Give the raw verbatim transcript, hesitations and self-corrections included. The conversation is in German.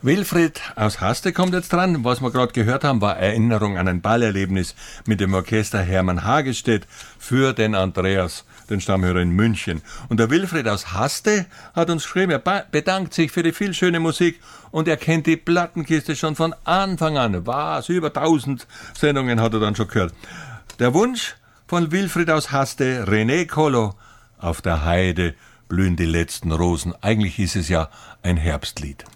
Wilfried aus Haste kommt jetzt dran. Was wir gerade gehört haben, war Erinnerung an ein Ballerlebnis mit dem Orchester Hermann Hagestedt für den Andreas, den Stammhörer in München. Und der Wilfried aus Haste hat uns geschrieben, er bedankt sich für die viel schöne Musik und er kennt die Plattenkiste schon von Anfang an. Was, über tausend Sendungen hat er dann schon gehört. Der Wunsch von Wilfried aus Haste, René Collo, auf der Heide blühen die letzten Rosen. Eigentlich ist es ja ein Herbstlied.